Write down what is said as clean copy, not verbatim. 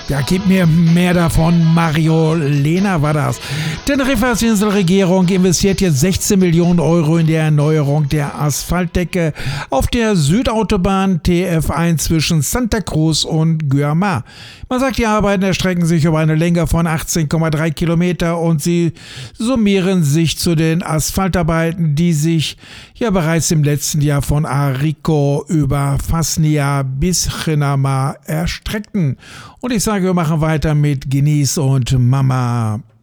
Ja, gib mir mehr davon. Mario Lehner war das. Teneriffa's Inselregierung investiert jetzt 16 Millionen Euro in die Erneuerung der Asphaltdecke auf der Südautobahn TF1 zwischen Santa Cruz und Guamá. Man sagt, die Arbeiten erstrecken sich über eine Länge von 18,3 Kilometer und sie summieren sich zu den Asphaltarbeiten, die sich ja bereits im letzten Jahr von Arico über Fasnia bis Chinama erstreckten. Und ich sage, wir machen weiter mit Genieß und Mama.